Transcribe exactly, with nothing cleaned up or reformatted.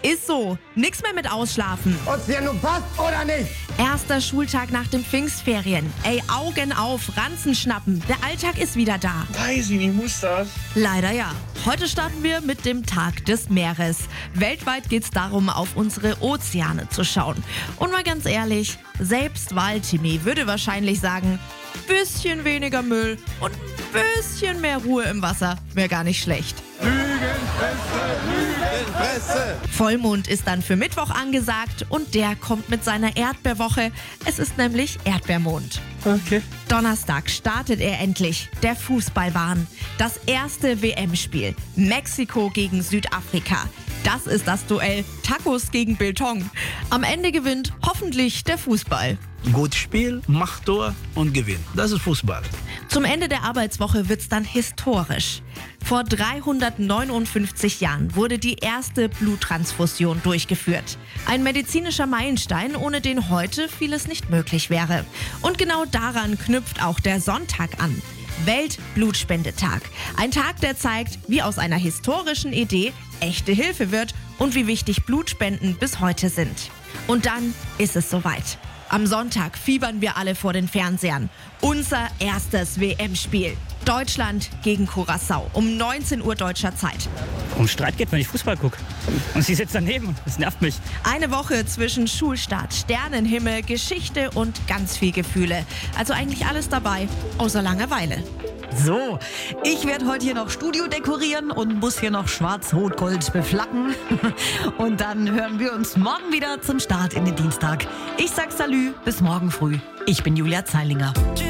Ist so. Nix mehr mit Ausschlafen. Ob's dir nun passt oder nicht. Erster Schultag nach den Pfingstferien. Ey, Augen auf, Ranzen schnappen. Der Alltag ist wieder da. Weiß ich nicht, muss das? Leider ja. Heute starten wir mit dem Tag des Meeres. Weltweit geht's darum, auf unsere Ozeane zu schauen. Und mal ganz ehrlich, selbst Waltimi würde wahrscheinlich sagen, bisschen weniger Müll und ein bisschen mehr Ruhe im Wasser wäre gar nicht schlecht. Lügenpresse, Lügenpresse. Vollmond ist dann für Mittwoch angesagt und der kommt mit seiner Erdbeerwoche. Es ist nämlich Erdbeermond. Okay. Donnerstag startet er endlich, der Fußballwahn. Das erste W M-Spiel, Mexiko gegen Südafrika. Das ist das Duell Tacos gegen Biltong. Am Ende gewinnt hoffentlich der Fußball. Gut Spiel, macht Tor und Gewinn. Das ist Fußball. Zum Ende der Arbeitswoche wird's dann historisch. Vor dreihundertneunundfünfzig Jahren wurde die erste Bluttransfusion durchgeführt. Ein medizinischer Meilenstein, ohne den heute vieles nicht möglich wäre. Und genau daran knüpft auch der Sonntag an. Weltblutspendetag. Ein Tag, der zeigt, wie aus einer historischen Idee echte Hilfe wird und wie wichtig Blutspenden bis heute sind. Und dann ist es soweit. Am Sonntag fiebern wir alle vor den Fernsehern. Unser erstes W M-Spiel. Deutschland gegen Curaçao um neunzehn Uhr deutscher Zeit. Um Streit geht, wenn ich Fußball gucke. Und sie sitzt daneben und das nervt mich. Eine Woche zwischen Schulstart, Sternenhimmel, Geschichte und ganz viel Gefühle. Also eigentlich alles dabei, außer Langeweile. So, ich werde heute hier noch Studio dekorieren und muss hier noch Schwarz-Rot-Gold beflacken. Und dann hören wir uns morgen wieder zum Start in den Dienstag. Ich sag Salü, bis morgen früh. Ich bin Julia Zeilinger.